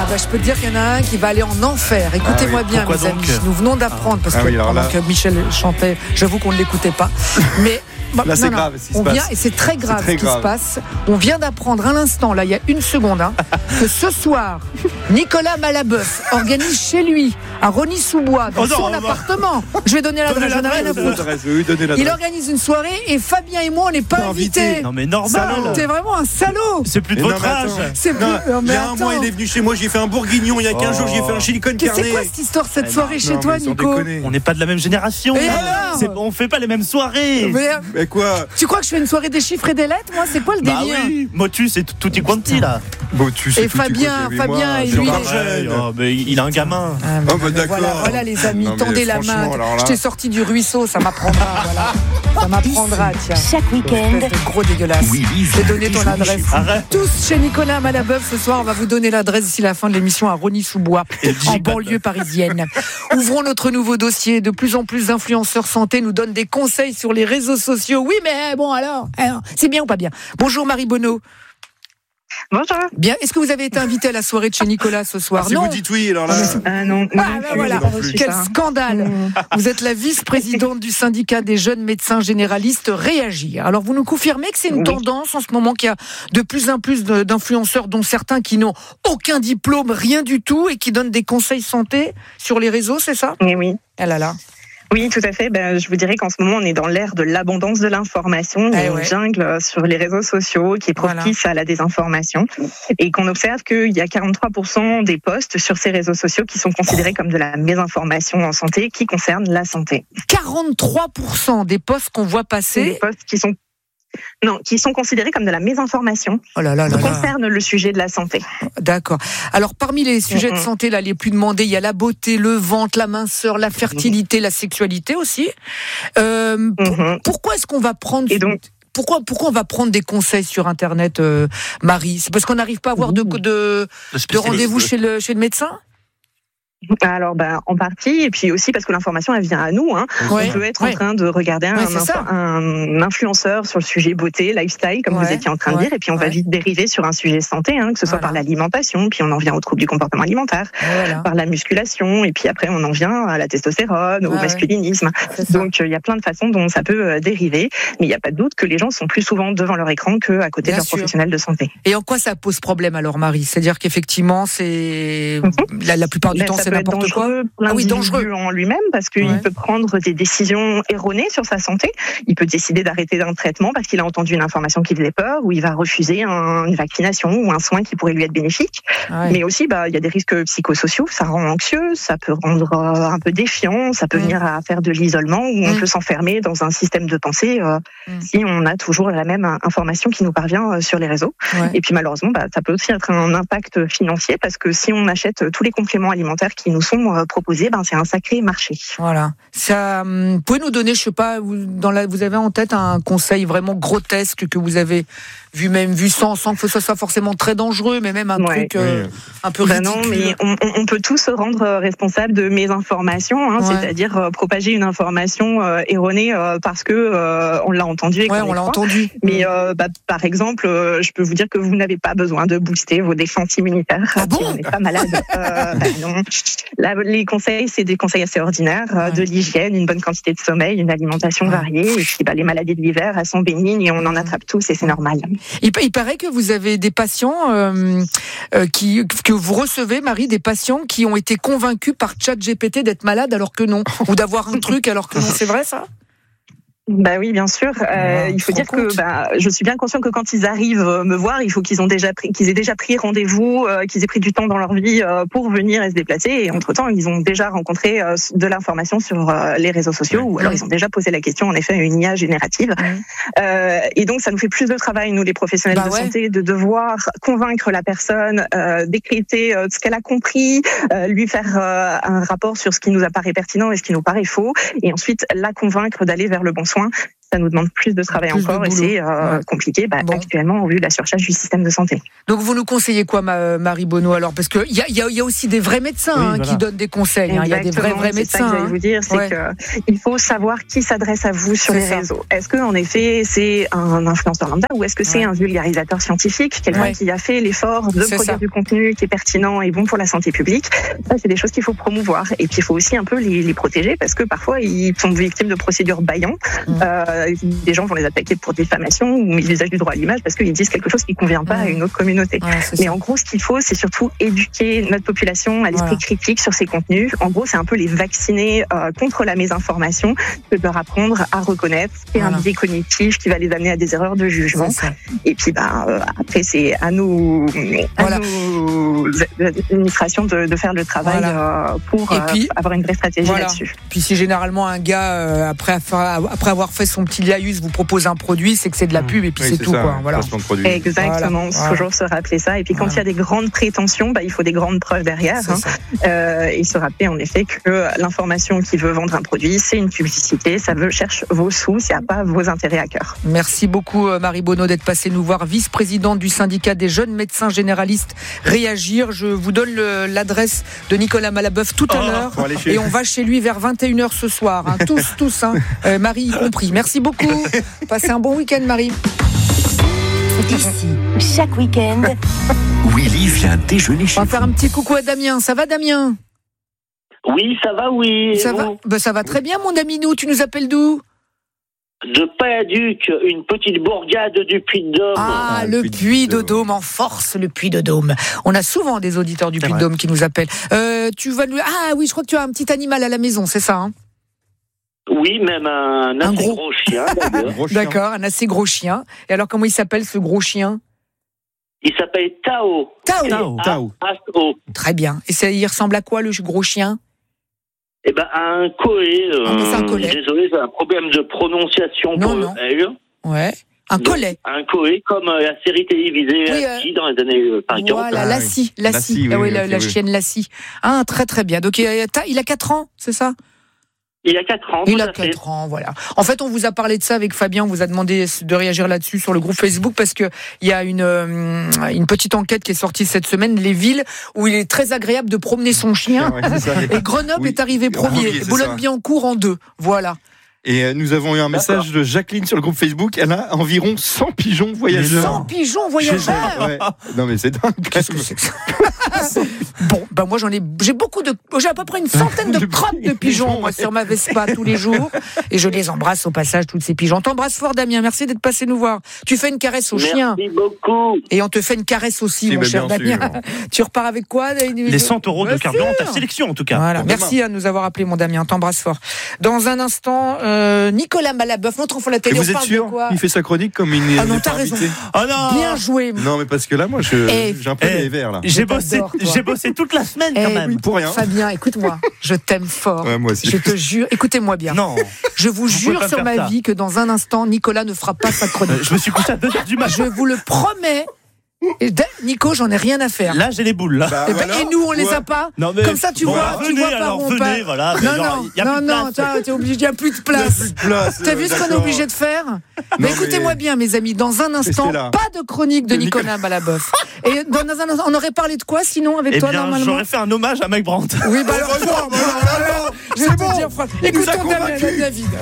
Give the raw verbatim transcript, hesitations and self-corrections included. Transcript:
Ah bah je peux te dire qu'il y en a un qui va aller en enfer. Écoutez-moi ah oui, bien, mes donc amis. Nous venons d'apprendre, parce ah que oui, pendant là... que Michel chantait, j'avoue qu'on ne l'écoutait pas. Mais là, non, c'est non, grave ce qui se on passe. vient, et c'est très grave c'est très ce qui grave. se passe. On vient d'apprendre à l'instant, là, il y a une seconde, hein, que ce soir, Nicolas Malaboeuf organise chez lui, à Rosny-sous-Bois, dans Oh non, son non. appartement. Je vais donner l'adresse, j'en ai rien à foutre. Oui, donnez l'adresse. Il organise une soirée et Fabien et moi, on n'est pas Pas invités. invités. Non mais normal. T'es vraiment un salaud. C'est plus de Mais votre non, mais âge. attends. C'est plus... Non, non, il mais y a un attends. mois, il est venu chez moi, j'ai fait un bourguignon. Il y a quinze jours, j'ai fait un chili con Qu'est-ce- carné. C'est quoi cette histoire, cette Eh soirée non, chez Non, toi, mais sans Nico? déconner. On n'est pas de la même génération. Et alors C'est- on fait pas les mêmes soirées. Mais, Mais quoi? tu crois que je fais une soirée des chiffres et des lettres, moi? C'est quoi le Bah délire? oui, Motus et tutti quanti là. Bon, tu sais Et tout, Fabien, tu connais, Fabien, moi, et je suis lui, encore il est- jeune. Oh, mais il a un gamin. Ah, Oh, bah, mais d'accord. Voilà, voilà les amis, Non, mais tendez la main. franchement, alors là- Je t'ai sorti du ruisseau, ça m'apprendra. Voilà. Ça m'apprendra, tiens. Chaque week-end, Espèce de gros dégueulasse. Je t'ai donné ton adresse. Arrête. Tous chez Nicolas Malaboeuf ce soir, on va vous donner l'adresse d'ici la fin de l'émission à Rosny-sous-Bois, en banlieue parisienne. Ouvrons notre nouveau dossier. De plus en plus d'influenceurs santé nous donnent des conseils sur les réseaux sociaux. Oui, mais bon alors, alors c'est bien ou pas bien? Bonjour Marie Bonneau. Bonjour. Bien. Est-ce que vous avez été invité à la soirée de chez Nicolas ce soir? Ah, si Non. vous dites oui, alors là. Ah non, Ah, ben voilà, non plus. quel scandale. Vous êtes la vice-présidente du syndicat des jeunes médecins généralistes Réagir. Alors, vous nous confirmez que c'est une Oui. tendance en ce moment qu'il y a de plus en plus de- d'influenceurs, dont certains qui n'ont aucun diplôme, rien du tout, et qui donnent des conseils santé sur les réseaux, c'est ça? Mais oui. Ah là là. Oui, tout à fait. Ben, je vous dirais qu'en ce moment, on est dans l'ère de l'abondance de l'information. Il y a Eh une ouais. jungle sur les réseaux sociaux qui est propice à la désinformation. Et qu'on observe qu'il y a quarante-trois pour cent des posts sur ces réseaux sociaux qui sont considérés comme de la mésinformation en santé, qui concernent la santé. quarante-trois pour cent des posts qu'on voit C'est des passer. posts qui sont non, qui sont considérés comme de la mésinformation, Oh là là là qui là. concernent le sujet de la santé. D'accord. Alors, parmi les sujets de Mm-mm. santé là, les plus demandés, il y a la beauté, le ventre, la minceur, la fertilité, la sexualité aussi. Euh, pour- Mhm. Pourquoi est-ce qu'on va prendre Et donc- pourquoi pourquoi on va prendre des conseils sur Internet, euh, Marie? C'est parce qu'on n'arrive pas à avoir de de, de rendez-vous chez le chez le médecin? Alors, ben, en partie, et puis aussi parce que l'information, elle vient à nous. Hein. Ouais, On peut être ouais. en train de regarder un, Ouais, c'est info- ça. un influenceur sur le sujet beauté, lifestyle, comme Ouais, vous étiez en train de ouais, dire, et puis on va ouais. vite dériver sur un sujet santé, hein, que ce soit Voilà. par l'alimentation, puis on en vient aux troubles du comportement alimentaire, Voilà. par la musculation, et puis après on en vient à la testostérone, au Ouais, ouais. masculinisme. C'est ça. Donc il y a plein de façons dont ça peut euh, dériver, mais il n'y a pas de doute que les gens sont plus souvent devant leur écran qu'à côté Bien de leur sûr. professionnel de santé. Et en quoi ça pose problème alors, Marie? C'est-à-dire qu'effectivement, c'est la, la plupart du Ben, temps, ça c'est peut être n'importe quoi. dangereux, Ah oui, l'individu dangereux. en lui-même, parce qu'il Ouais. peut prendre des décisions erronées sur sa santé. Il peut décider d'arrêter un traitement parce qu'il a entendu une information qui faisait peur, ou il va refuser un- une vaccination ou un soin qui pourrait lui être bénéfique. Ouais. Mais aussi, bah, il y a des risques psychosociaux. Ça rend anxieux, ça peut rendre euh, un peu défiant, ça peut Mm. venir à faire de l'isolement, où on Mm. peut s'enfermer dans un système de pensée euh, Mm. si on a toujours la même euh, information qui nous parvient euh, sur les réseaux. Ouais. Et puis malheureusement, bah, ça peut aussi être un impact financier, parce que si on achète euh, tous les compléments alimentaires qui nous sont euh, proposés, ben, c'est un sacré marché. Voilà. Ça, hum, pouvez nous donner, je sais pas, vous, dans la, vous avez en tête un conseil vraiment grotesque que vous avez vu, même vu sans, sans que ce soit forcément très dangereux, mais même un Ouais. truc euh, Oui. un peu Ben ridicule. non, mais on, on- on peut tous se rendre responsable de mésinformation, hein, Ouais. c'est-à-dire euh, propager une information euh, erronée euh, parce que euh, on l'a entendue. et Ouais, qu'on on y l'a croit. entendu. Mais euh, bah, par exemple, euh, je peux vous dire que vous n'avez pas besoin de booster vos défenses immunitaires. Ah bon si on n'est pas malade. Euh, bah non. Là, les conseils, c'est des conseils assez ordinaires, euh, Ouais. de l'hygiène, une bonne quantité de sommeil, une alimentation Ouais. variée. Et puis bah, les maladies de l'hiver, elles sont bénignes et on en attrape tous et c'est normal. Il, pa- il paraît que vous avez des patients euh, euh, qui que vous recevez, Marie, des patients qui ont été convaincus par ChatGPT d'être malades alors que non, ou d'avoir un truc alors que non. C'est vrai ça? Bah oui, bien sûr. Euh, Ah, il faut tu te dire rends que compte bah, je suis bien conscient que quand ils arrivent euh, me voir, il faut qu'ils ont déjà pris, qu'ils aient déjà pris rendez-vous, euh, qu'ils aient pris du temps dans leur vie euh, pour venir et se déplacer. Et entre-temps, ils ont déjà rencontré euh, de l'information sur euh, les réseaux sociaux, Ouais. ou alors Ouais. ils ont déjà posé la question, en effet, à une I A générative. Ouais. Euh, et donc, ça nous fait plus de travail, nous, les professionnels Bah de ouais. santé, de devoir convaincre la personne, euh, décrypter euh, ce qu'elle a compris, euh, lui faire euh, un rapport sur ce qui nous apparaît pertinent et ce qui nous paraît faux, et ensuite la convaincre d'aller vers le bon soin. ça nous demande plus de travail plus encore de et c'est euh, ouais. compliqué bah, bon. actuellement au vu de la surcharge du système de santé. Donc vous nous conseillez quoi, ma, Marie Bonneau, alors? Parce qu'il y a, y, a, y a aussi des vrais médecins oui, hein, voilà. qui donnent des conseils. Il hein. y a des vrais, vrais c'est médecins. C'est ça que j'allais vous dire, c'est ouais. qu'il faut savoir qui s'adresse à vous sur c'est les ça. réseaux. Est-ce que en effet c'est un influenceur lambda ou est-ce que c'est ouais. un vulgarisateur scientifique, quelqu'un ouais. qui a fait l'effort de c'est produire ça. du contenu qui est pertinent et bon pour la santé publique? Ça, c'est des choses qu'il faut promouvoir. Et puis il faut aussi un peu les, les protéger parce que parfois ils sont victimes de procédures bâillons. Mmh. Euh, des gens vont les attaquer pour diffamation ou l'usage du droit à l'image parce qu'ils disent quelque chose qui ne convient pas mmh. à une autre communauté. Ouais, Mais ça. en gros, ce qu'il faut, c'est surtout éduquer notre population à l'esprit voilà. critique sur ces contenus. En gros, c'est un peu les vacciner euh, contre la mésinformation, que de leur apprendre à reconnaître ce qui est voilà. un biais cognitif qui va les amener à des erreurs de jugement. Et puis, bah, euh, après, c'est à nous, voilà. à nous administrations de, de faire le travail voilà. euh, pour euh, puis, avoir une vraie stratégie voilà. là-dessus. Puis si généralement un gars, euh, après, après avoir fait son petit laïus, vous propose un produit, c'est que c'est de la pub et puis oui, c'est, c'est tout. Ça, quoi. Voilà. Exactement, voilà. toujours se rappeler ça. Et puis quand il voilà. y a des grandes prétentions, bah, il faut des grandes preuves derrière. Hein. Euh, et se rappeler en effet que l'information qui veut vendre un produit, c'est une publicité, ça veut cherche vos sous, ça n'a pas vos intérêts à cœur. Merci beaucoup Marie Bonneau d'être passée nous voir, vice-présidente du syndicat des jeunes médecins généralistes Réagir. Je vous donne le, l'adresse de Nicolas Malaboeuf tout à oh, l'heure et on va chez lui vers vingt et une heures ce soir. Hein. Tous, tous, hein. euh, Marie y compris. Merci beaucoup. Passez un bon week-end, Marie. Ici, chaque week-end, Willy vient déjeuner chez On va faire un petit coucou à Damien. Ça va, Damien? Oui, ça va, oui. Ça va, bah, ça va très bien, mon Daminou. Tu nous appelles d'où? De Payaduc, une petite bourgade du Puy-de-Dôme. Ah, ah le Puy-de-Dôme, en force, le Puy-de-Dôme. On a souvent des auditeurs du Puy-de-Dôme qui nous appellent. Euh, tu vas nous... Ah oui, je crois que tu as un petit animal à la maison, c'est ça, hein? Oui, même un assez un gros... gros chien, gros chien. D'accord, un assez gros chien. Et alors, comment il s'appelle, ce gros chien? Il s'appelle Tao. Tao. Tao. Tao. Tao. Très bien. Et ça, il ressemble à quoi, le gros chien? Eh ben, un collet. Euh, ah, c'est un collet. Désolé, c'est un problème de prononciation non, pour non. elle. Ouais. Un Donc, collet. Un collet, comme euh, la série télévisée oui, Lassie euh, dans les années euh, par exemple. Voilà, Lassie. Lassie. Lassie oui, ah, oui, oui, la, okay, la oui. chienne Lassie. Ah, très très bien. Donc, il a, il a quatre ans, c'est ça? Il a quatre ans. Il a quatre ans, voilà. En fait, on vous a parlé de ça avec Fabien, on vous a demandé de réagir là-dessus sur le groupe Facebook parce que il y a une euh, une petite enquête qui est sortie cette semaine, les villes où il est très agréable de promener son chien. Ouais, et Grenoble oui. est arrivé premier, oui, Boulogne-Billancourt en deux. Voilà. Et nous avons eu un message de Jacqueline sur le groupe Facebook. Elle a environ cent pigeons voyageurs. cent pigeons voyageurs. Ouais. Non mais c'est dingue. Qu'est-ce que c'est que ça? Bon, ben moi j'en ai, j'ai beaucoup de, j'ai à peu près une centaine de crottes de pigeons moi sur ma Vespa tous les jours, et je les embrasse au passage toutes ces pigeons. T'embrasse fort, Damien. Merci d'être passé nous voir. Tu fais une caresse au Merci chien. Merci beaucoup. Et on te fait une caresse aussi, si, mon cher Damien. Sûr. Tu repars avec quoi? Les cent euros de carburant, ta sélection en tout cas. Voilà. Merci à nous avoir appelé, mon Damien. T'embrasse fort. Dans un instant, euh, Nicolas Malaboeuf, notre enfant de la télé. Et vous êtes sûr? Il fait sa chronique comme une. Ah non, t'as raison. Oh non. Bien joué. Non, mais parce que là, moi, je, hey, j'ai un peu les verres là. J'ai bossé, j'ai bossé toute la semaine quand hey, même. Oui, pour rien. Fabien, écoute-moi, je t'aime fort. Ouais, moi aussi. Je te jure, écoutez-moi bien. Non. Je vous, vous jure sur ma ça. vie que dans un instant, Nicolas ne fera pas sa chronique. Je me suis couché à deux heures du matin. Je vous le promets. Et Nico, j'en ai rien à faire. Là, j'ai les boules. Là. Bah, et, ben, voilà. et nous, on ouais. les a pas. Non, mais comme ça, tu bon, vois, venez, tu vois alors, par venez, pas. voilà. Non, genre, non, y a non, plus non, t'es, t'es obligé, il n'y a plus de place. Plus de place T'as vu ce qu'on est obligé de faire? Non, mais écoutez-moi mais... bien, mes amis, dans un instant, pas de chronique de Nicolas Malaboeuf. Et dans un instant, on aurait parlé de quoi sinon avec eh toi bien, normalement? J'aurais fait un hommage à Mike Brandt. Oui, bah alors, je vais te dire, écoutons David.